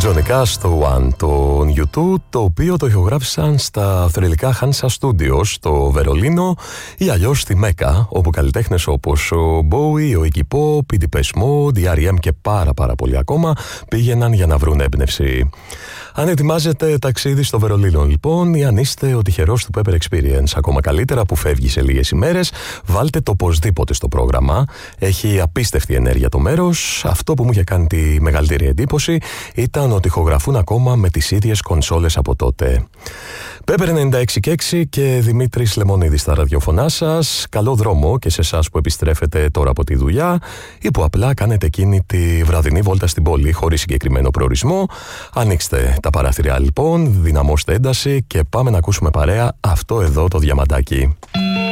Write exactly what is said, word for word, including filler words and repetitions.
Ζωνικά στο One των γιου τού, το οποίο το ηχογράφησαν στα θρυλικά Hansa Studios στο Βερολίνο ή αλλιώς στη Μέκα, όπου καλλιτέχνες όπως ο Bowie, ο Iggy Pop, η Depeche Mode, η αρ ι εμ και πάρα πάρα πολλοί ακόμα πήγαιναν για να βρουν έμπνευση. Αν ετοιμάζετε ταξίδι στο Βερολίνο λοιπόν, ή αν είστε ο τυχερός του Pepper Experience, ακόμα καλύτερα που φεύγει σε λίγες ημέρες, βάλτε το οπωσδήποτε στο πρόγραμμα. Έχει απίστευτη ενέργεια το μέρος. Αυτό που μου είχε κάνει τη μεγαλύτερη εντύπωση ήταν ότι ηχογραφούν ακόμα με τις ίδιες κονσόλες από τότε. Pepper ενενήντα έξι και έξι και Δημήτρης Λεμονίδης στα ραδιοφωνά σας. Καλό δρόμο και σε εσάς που επιστρέφετε τώρα από τη δουλειά ή που απλά κάνετε εκείνη τη βραδινή βόλτα στην πόλη χωρίς συγκεκριμένο προορισμό. Ανοίξτε τα παράθυρια λοιπόν, δυναμώστε ένταση και πάμε να ακούσουμε παρέα αυτό εδώ το διαμαντάκι.